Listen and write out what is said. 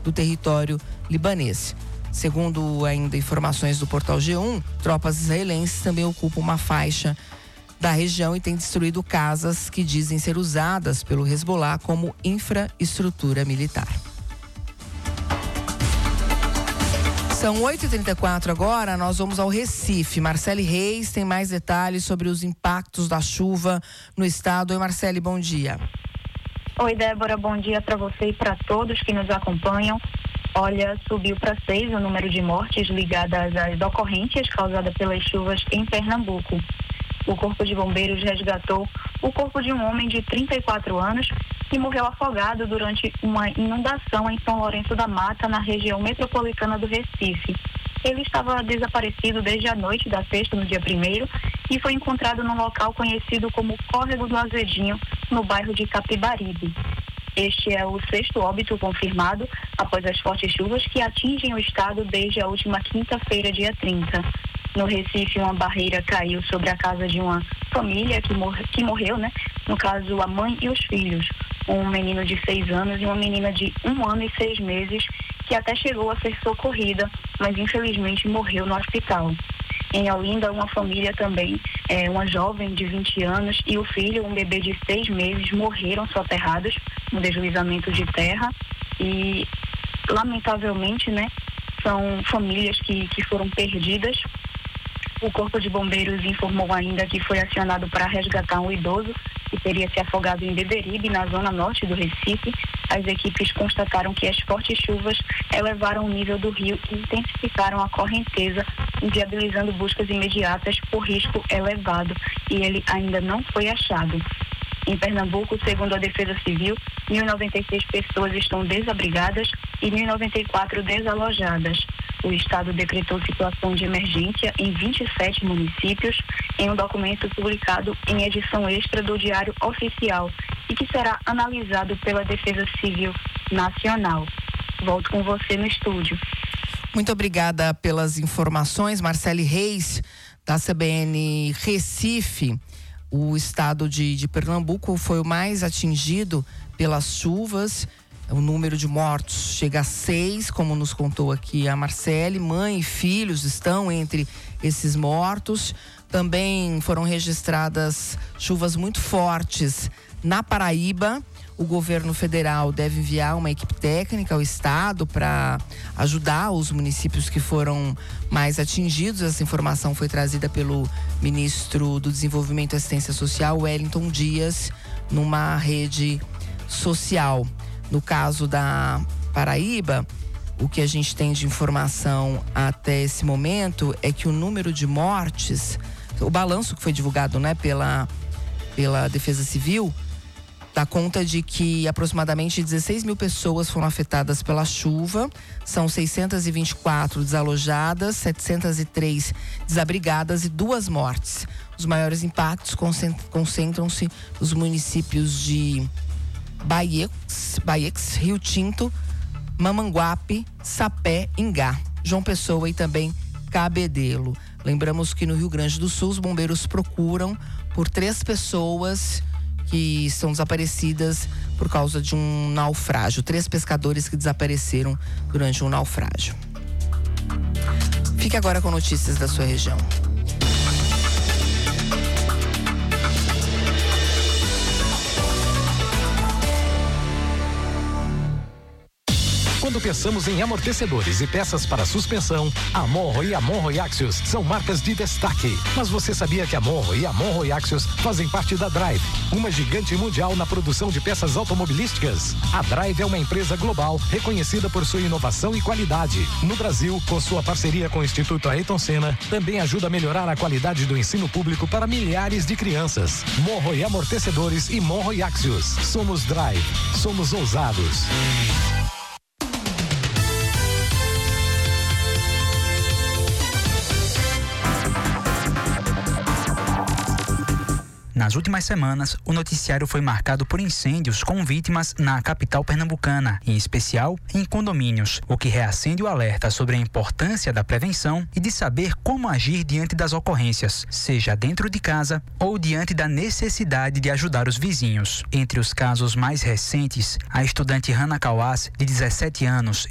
do território libanês. Segundo ainda informações do portal G1, tropas israelenses também ocupam uma faixa da região e têm destruído casas que dizem ser usadas pelo Hezbollah como infraestrutura militar. São 8h34 agora, nós vamos ao Recife. Marcele Reis tem mais detalhes sobre os impactos da chuva no estado. Oi, Marcele, bom dia. Oi, Débora, bom dia para você e para todos que nos acompanham. Olha, subiu para 6 o número de mortes ligadas às ocorrências causadas pelas chuvas em Pernambuco. O Corpo de Bombeiros resgatou o corpo de um homem de 34 anos que morreu afogado durante uma inundação em São Lourenço da Mata, na região metropolitana do Recife. Ele estava desaparecido desde a noite da sexta, no dia 1º, e foi encontrado num local conhecido como Córrego do Azedinho, no bairro de Capibaribe. Este é o 6º óbito confirmado após as fortes chuvas que atingem o estado desde a última quinta-feira, dia 30. No Recife, uma barreira caiu sobre a casa de uma família que morreu, no caso, a mãe e os filhos. Um menino de 6 anos e uma menina de 1 ano e 6 meses, que até chegou a ser socorrida, mas infelizmente morreu no hospital. Em Olinda, uma família também, uma jovem de 20 anos e o filho, um bebê de 6 meses, morreram soterrados no deslizamento de terra e, lamentavelmente, são famílias que foram perdidas. O Corpo de Bombeiros informou ainda que foi acionado para resgatar um idoso que teria se afogado em Beberibe, na zona norte do Recife. As equipes constataram que as fortes chuvas elevaram o nível do rio e intensificaram a correnteza, inviabilizando buscas imediatas por risco elevado, e ele ainda não foi achado. Em Pernambuco, segundo a Defesa Civil, 1.096 pessoas estão desabrigadas e 1.094 desalojadas. O Estado decretou situação de emergência em 27 municípios, em um documento publicado em edição extra do Diário Oficial e que será analisado pela Defesa Civil Nacional. Volto com você no estúdio. Muito obrigada pelas informações, Marcele Reis, da CBN Recife. O estado de Pernambuco foi o mais atingido pelas chuvas. O número de mortos chega a 6, como nos contou aqui a Marcele. Mãe e filhos estão entre esses mortos. Também foram registradas chuvas muito fortes na Paraíba. O governo federal deve enviar uma equipe técnica ao estado para ajudar os municípios que foram mais atingidos. Essa informação foi trazida pelo ministro do Desenvolvimento e Assistência Social, Wellington Dias, numa rede social. No caso da Paraíba, o que a gente tem de informação até esse momento é que o número de mortes, o balanço que foi divulgado, pela Defesa Civil, dá conta de que aproximadamente 16 mil pessoas foram afetadas pela chuva. São 624 desalojadas, 703 desabrigadas e 2 mortes. Os maiores impactos concentram-se nos municípios de Baies, Rio Tinto, Mamanguape, Sapé, Ingá, João Pessoa e também Cabedelo. Lembramos que no Rio Grande do Sul os bombeiros procuram por 3 pessoas que estão desaparecidas por causa de um naufrágio. 3 pescadores que desapareceram durante um naufrágio. Fique agora com notícias da sua região. Quando pensamos em amortecedores e peças para suspensão, a Monro e a Monro Axios são marcas de destaque. Mas você sabia que a Monro e a Monro Axios fazem parte da Drive, uma gigante mundial na produção de peças automobilísticas? A Drive é uma empresa global reconhecida por sua inovação e qualidade. No Brasil, com sua parceria com o Instituto Ayrton Senna, também ajuda a melhorar a qualidade do ensino público para milhares de crianças. Monro e Amortecedores e Monro e Axios. Somos Drive. Somos ousados. Nas últimas semanas, o noticiário foi marcado por incêndios com vítimas na capital pernambucana, em especial em condomínios, o que reacende o alerta sobre a importância da prevenção e de saber como agir diante das ocorrências, seja dentro de casa ou diante da necessidade de ajudar os vizinhos. Entre os casos mais recentes, a estudante Hannah Kawase, de 17 anos,